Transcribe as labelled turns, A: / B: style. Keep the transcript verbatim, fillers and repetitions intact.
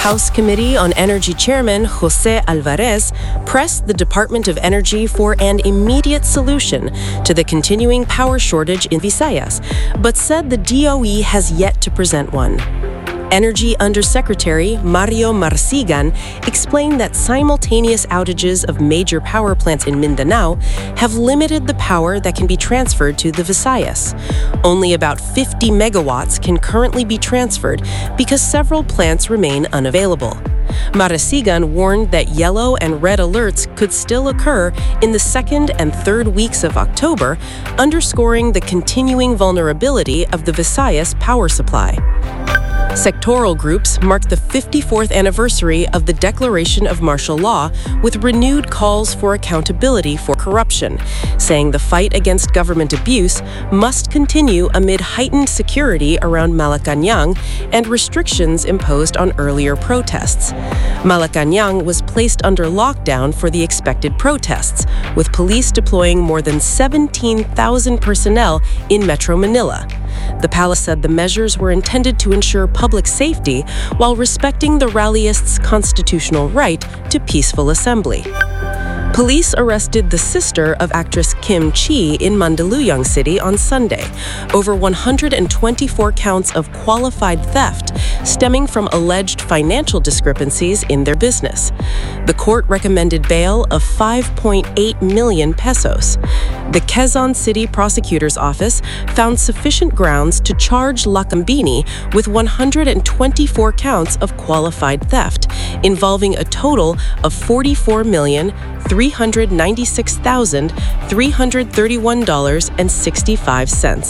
A: House Committee on Energy Chairman Jose Alvarez pressed the Department of Energy for an immediate solution to the continuing power shortage in Visayas, but said the D O E has yet to present one. Energy Undersecretary Mario Marsigan explained that simultaneous outages of major power plants in Mindanao have limited the power that can be transferred to the Visayas. Only about fifty megawatts can currently be transferred because several plants remain unavailable. Marasigan warned that yellow and red alerts could still occur in the second and third weeks of October, underscoring the continuing vulnerability of the Visayas power supply. Sectoral groups marked the fifty-fourth anniversary of the declaration of martial law with renewed calls for accountability for corruption, saying the fight against government abuse must continue amid heightened security around Malacañang and restrictions imposed on earlier protests. Malacañang was placed under lockdown for the expected protests, with police deploying more than seventeen thousand personnel in Metro Manila. The palace said the measures were intended to ensure public safety while respecting the rallyists' constitutional right to peaceful assembly. Police arrested the sister of actress Kim Chi in Mandaluyong City on Sunday over one hundred twenty-four counts of qualified theft stemming from alleged financial discrepancies in their business. The court recommended bail of five point eight million pesos. The Quezon City Prosecutor's Office found sufficient grounds to charge Lacambini with one hundred twenty-four counts of qualified theft, involving a total of forty-four million three hundred ninety-six thousand three hundred thirty-one dollars and sixty-five cents.